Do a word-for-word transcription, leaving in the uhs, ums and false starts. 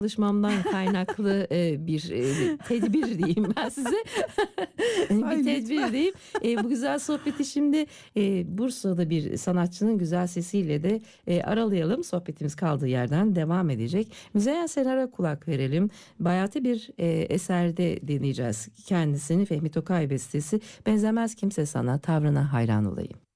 Çalışmamdan kaynaklı e, bir e, tedbir diyeyim ben size. bir Ay, tedbir lütfen. diyeyim. E, bu güzel sohbeti şimdi e, Bursa'da bir sanatçının güzel sesiyle de e, aralayalım. Sohbetimiz kaldığı yerden devam edecek. Müzeyyen Senar'a kulak verelim. Bayati bir e, eserde dinleyeceğiz kendisini. Fehmi Tokay bestesi. Benzemez kimse sana, tavrına hayran olayım.